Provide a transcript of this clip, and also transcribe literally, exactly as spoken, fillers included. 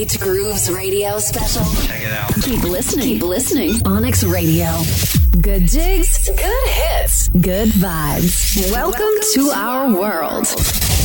Beach Grooves Radio Special. Check it out. Keep listening. Keep listening. Onyx Radio. Good jigs, good hits, good vibes. Welcome to our world.